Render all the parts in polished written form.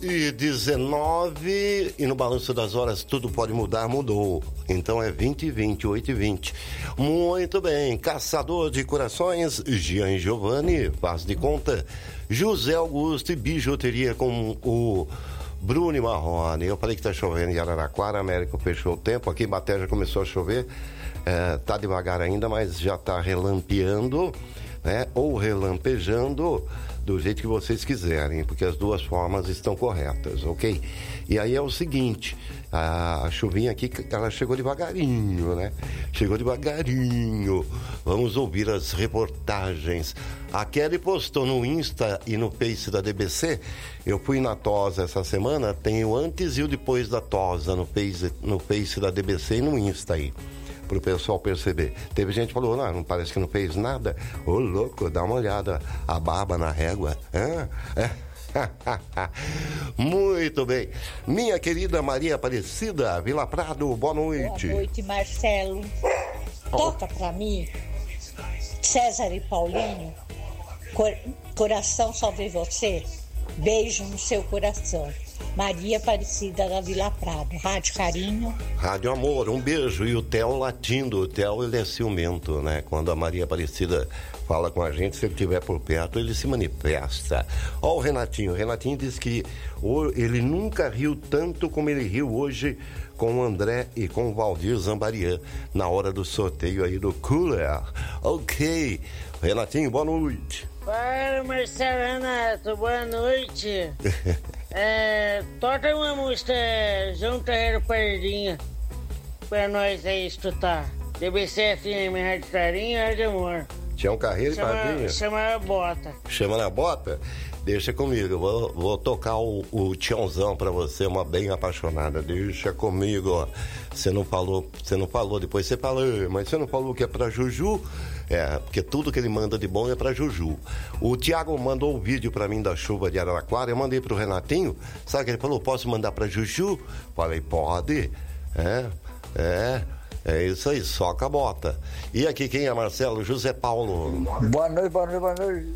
8h19 e no balanço das horas tudo pode mudar, mudou. Então é 20h20, 8h20. Muito bem, Caçador de Corações, Gian Giovanni, faz de conta, José Augusto e Bijuteria com o Bruno Marrone. Eu falei que tá chovendo em Araraquara, Américo fechou o tempo, aqui em Baté já começou a chover, tá devagar ainda, mas já tá relampeando, né? Ou relampejando, do jeito que vocês quiserem, porque as duas formas estão corretas, ok? E aí é o seguinte, a chuvinha aqui, ela chegou devagarinho, né? Chegou devagarinho. Vamos ouvir as reportagens. A Kelly postou no Insta e no Face da DBC. Eu fui na Tosa essa semana, tem o antes e o depois da Tosa no Face da DBC e no Insta aí, pro pessoal perceber. Teve gente que falou, não parece que não fez nada. Ô, louco, dá uma olhada, a barba na régua. Muito bem. Minha querida Maria Aparecida, Vila Prado, boa noite. Boa noite, Marcelo. Toca pra mim, César e Paulinho, coração só vê você, beijo no seu coração. Maria Aparecida da Vila Prado, Rádio Carinho. Rádio Amor, um beijo. E o Theo latindo, o Theo ele é ciumento, né? Quando a Maria Aparecida fala com a gente, se ele estiver por perto, ele se manifesta. Ó o Renatinho disse que ele nunca riu tanto como ele riu hoje com o André e com o Valdir Zambarian, na hora do sorteio aí do Cooler. Ok. Renatinho, boa noite. Para, Marcelo Renato, boa noite. Toca uma música João Carreiro Pardinha pra nós aí escutar. DBC FM, Rádio Carinho, Rádio Amor. Tião Carreiro e Pardinha? Chama a bota. Chama na bota? Deixa comigo, vou tocar o Tiãozão pra você, uma bem apaixonada. Deixa comigo. Você não falou, depois você fala, mas você não falou que é pra Juju? Porque tudo que ele manda de bom é pra Juju. O Tiago mandou um vídeo pra mim da chuva de Araraquara, eu mandei pro Renatinho, sabe o que ele falou? Posso mandar pra Juju? Falei, pode. É isso aí, soca a bota. E aqui quem é, Marcelo? José Paulo. Boa noite.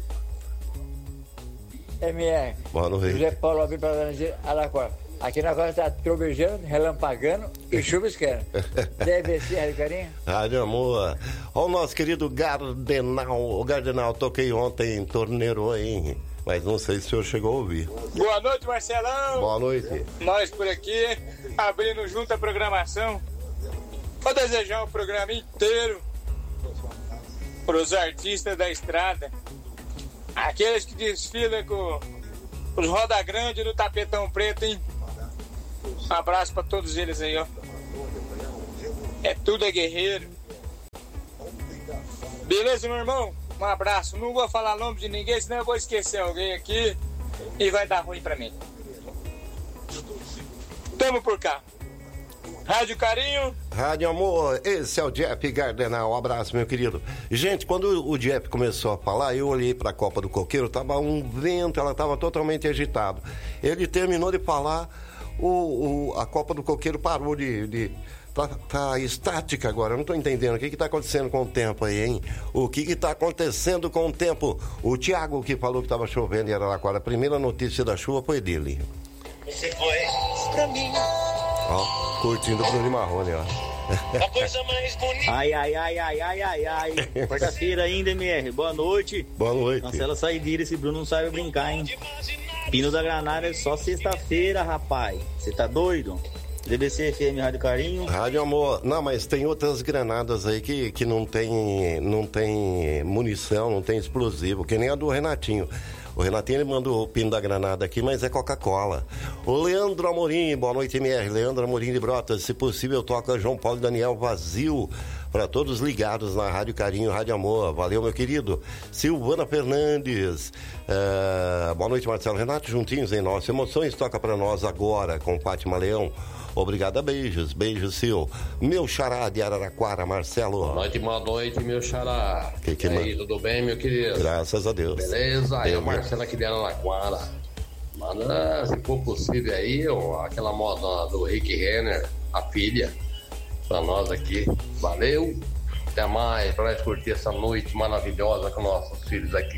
MR. Boa noite. José Paulo, aqui para Araraquara. Aqui na costa está trovejando, relampagando e chuviscando. DBC, Rádio Carinho. Rádio Amor. Ó o nosso querido Gardenal. O Gardenal, toquei ontem em Torneiro, hein? Mas não sei se o senhor chegou a ouvir. Boa noite, Marcelão. Boa noite. Nós por aqui, abrindo junto a programação. Vou desejar um programa inteiro para os artistas da estrada. Aqueles que desfilam com os Roda Grande no tapetão preto, hein? Um abraço pra todos eles aí, ó. Tudo é guerreiro. Beleza, meu irmão? Um abraço. Não vou falar nome de ninguém, senão eu vou esquecer alguém aqui e vai dar ruim pra mim. Tamo por cá. Rádio Carinho. Rádio Amor, esse é o Jeff Gardenal. Um abraço, meu querido. Gente, quando o Jeff começou a falar, eu olhei pra Copa do Coqueiro, tava um vento, ela tava totalmente agitada. Ele terminou de falar, a Copa do Coqueiro parou tá estática agora, eu não tô entendendo o que tá acontecendo com o tempo aí, hein? O que tá acontecendo com o tempo? O Tiago que falou que tava chovendo em Araraquara, a primeira notícia da chuva foi dele. Você foi pra mim. Ó, curtindo o Bruno Marrone, ó. A coisa mais bonita. Ai. Quarta-feira ainda, MR. Boa noite. Boa noite. Cancela a saideira, esse Bruno não sabe brincar, hein? Pino da Granada é só sexta-feira, rapaz. Você tá doido? DBC FM, Rádio Carinho. Rádio Amor. Não, mas tem outras granadas aí que não tem munição, não tem explosivo, que nem a do Renatinho. O Renatinho, ele mandou o pino da granada aqui, mas é Coca-Cola. O Leandro Amorim, boa noite, MR. Leandro Amorim de Brotas, se possível, toca João Paulo e Daniel Vazio, para todos ligados na Rádio Carinho, Rádio Amor. Valeu, meu querido. Silvana Fernandes, boa noite, Marcelo Renato, juntinhos em Nossas Emoções, toca para nós agora com Fátima Leão. Obrigada, beijos, Sil. Meu xará de Araraquara, Marcelo. Boa noite, meu xará. Que aí, tudo bem, meu querido? Graças a Deus. Beleza? Aí o Marcelo aqui de Araraquara. Manda, se for possível aí, aquela moda do Rick Renner, a filha, pra nós aqui. Valeu. Até mais, pra nós curtir essa noite maravilhosa com nossos filhos aqui.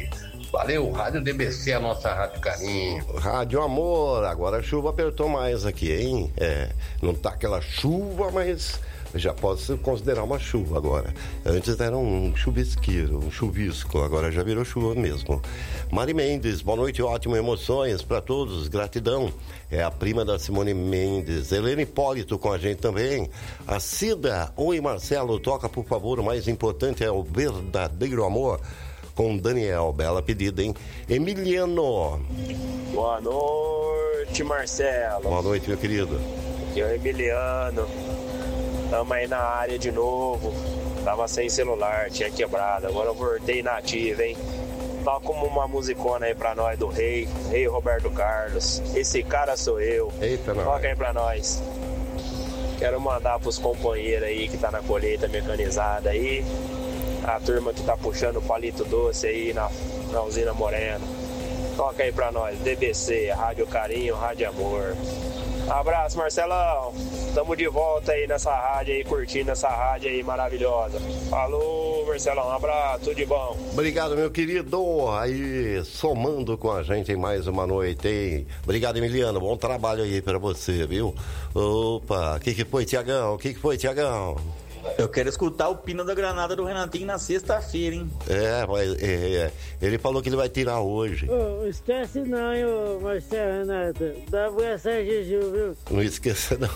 Valeu, Rádio DBC, a nossa Rádio Carinho. Rádio Amor, agora a chuva apertou mais aqui, hein? Não tá aquela chuva, mas já pode se considerar uma chuva agora. Antes era um chuvisqueiro, um chuvisco, agora já virou chuva mesmo. Mari Mendes, boa noite, ótimo, emoções para todos, gratidão. É a prima da Simone Mendes. Helena Hipólito com a gente também. A Cida, oi Marcelo, toca por favor, o mais importante é o verdadeiro amor. Com Daniel, bela pedida, hein? Emiliano. Boa noite, Marcelo. Boa noite, meu querido. Aqui é o Emiliano. Tamo aí na área de novo. Tava sem celular, tinha quebrado. Agora eu voltei na ativa, hein? Toca uma musicona aí pra nós do Rei Roberto Carlos. Esse cara sou eu. Eita, não. Toca aí pra nós. Quero mandar pros companheiros aí que tá na colheita mecanizada aí. A turma que tá puxando o palito doce aí na usina Moreno. Toca aí pra nós, DBC, Rádio Carinho, Rádio Amor. Abraço, Marcelão. Tamo de volta aí nessa rádio aí, curtindo essa rádio aí maravilhosa. Falou, Marcelão, um abraço, tudo de bom. Obrigado, meu querido. Aí, somando com a gente em mais uma noite, hein? Obrigado, Emiliano. Bom trabalho aí pra você, viu? Opa, o que foi, Tiagão? O que foi, Tiagão? Eu quero escutar o Pino da Granada do Renatinho na sexta-feira, hein? Mas ele falou que ele vai tirar hoje. Esquece não, hein, Marcelo, Renata. Dá mensagem, viu? Não esqueça não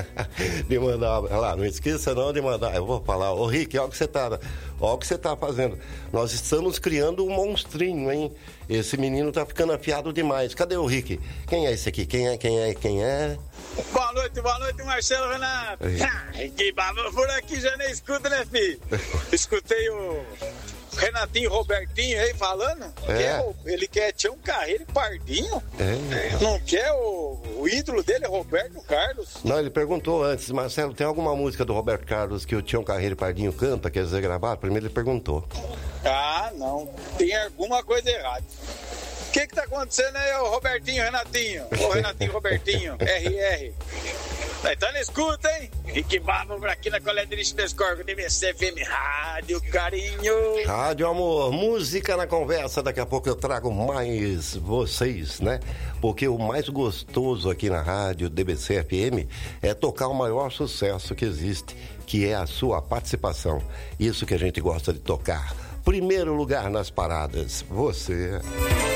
de mandar. Olha lá, não esqueça não de mandar. Eu vou falar, ô Rick, olha o que você tá fazendo. Nós estamos criando um monstrinho, hein? Esse menino tá ficando afiado demais. Cadê o Rick? Quem é esse aqui? Quem é? Boa noite, Marcelo, Renato. Que baba por aqui já nem escuta, né, filho? Escutei o Renatinho Robertinho aí falando. Ele quer Tião Carreiro e Pardinho. Não quer o ídolo dele, Roberto Carlos? Não, ele perguntou antes, Marcelo, tem alguma música do Roberto Carlos que o Tião Carreiro e Pardinho canta, quer dizer, gravar? Primeiro ele perguntou. Ah, não. Tem alguma coisa errada. O que tá acontecendo aí, ô Robertinho, Renatinho? Ô Renatinho, Robertinho, RR. Então não escuta, hein? E que baba por aqui na coleta de lixo do Escorgo, DBC FM, Rádio Carinho. Rádio Amor, música na conversa. Daqui a pouco eu trago mais vocês, né? Porque o mais gostoso aqui na Rádio DBC FM é tocar o maior sucesso que existe, que é a sua participação. Isso que a gente gosta de tocar. Primeiro lugar nas paradas, você.